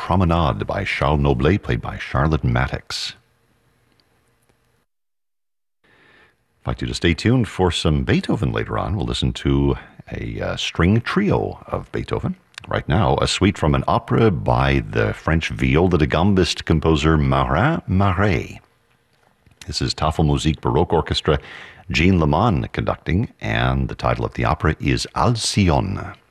Promenade by Charles Noblet, played by Charlotte Mattix. I'd like you to stay tuned for some Beethoven later on. We'll listen to a string trio of Beethoven. Right now, a suite from an opera by the French viola da gambist composer Marin Marais. This is Tafelmusik Baroque Orchestra, Jean Leman conducting, and the title of the opera is Alcyone.